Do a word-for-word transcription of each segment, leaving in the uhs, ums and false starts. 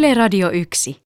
Yle Radio yksi.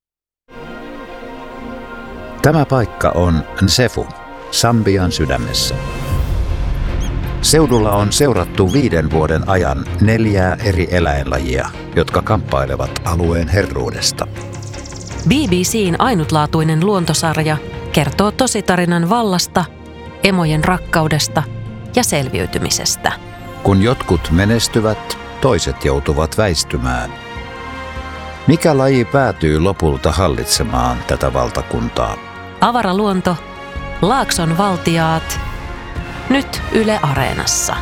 Tämä paikka on Nsefu, Sambian sydämessä. Seudulla on seurattu viiden vuoden ajan neljää eri eläinlajia, jotka kamppailevat alueen herruudesta. B B C:n ainutlaatuinen luontosarja kertoo tositarinan vallasta, emojen rakkaudesta ja selviytymisestä. Kun jotkut menestyvät, toiset joutuvat väistymään. Mikä laji päätyy lopulta hallitsemaan tätä valtakuntaa? Avaraluonto, Laakson valtiaat, nyt Yle Areenassa.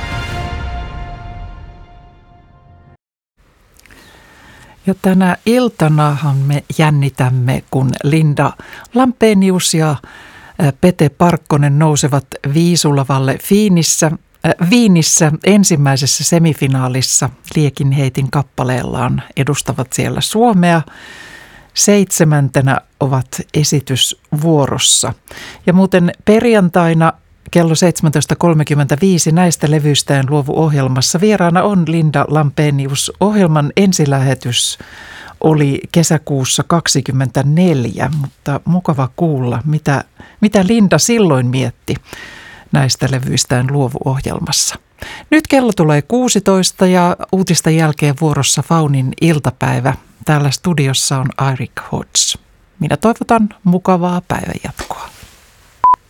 Ja tänä iltanahan me jännitämme, kun Linda Lampenius ja Pete Parkkonen nousevat viisulavalle Fiinissä, äh, Viinissä ensimmäisessä semifinaalissa liekinheitin kappaleellaan, edustavat siellä Suomea. Seitsemäntenä ovat esitysvuorossa. Ja muuten perjantaina kello seitsemäntoista kolmekymmentäviisi näistä levyistään luovu-ohjelmassa vieraana on Linda Lampenius. Ohjelman ensilähetys oli kesäkuussa kaksikymmentäneljä, mutta mukava kuulla, mitä, mitä Linda silloin mietti näistä levyistään luovu-ohjelmassa. Nyt kello tulee kuusitoista ja uutisten jälkeen vuorossa Faunin iltapäivä. Täällä studiossa on Eirik Hodge. Minä toivotan mukavaa päivänjatkoa.